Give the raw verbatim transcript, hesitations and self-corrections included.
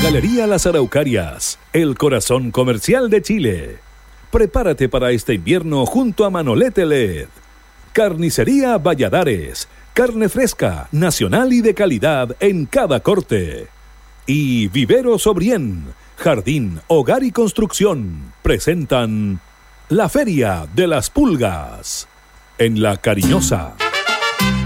Galería Las Araucarias, el corazón comercial de Chile. Prepárate para este invierno junto a Manolete L E D. Carnicería Valladares, carne fresca, nacional y de calidad en cada corte. Y Viveros Obrien, jardín, hogar y construcción, presentan la Feria de las Pulgas en La Cariñosa.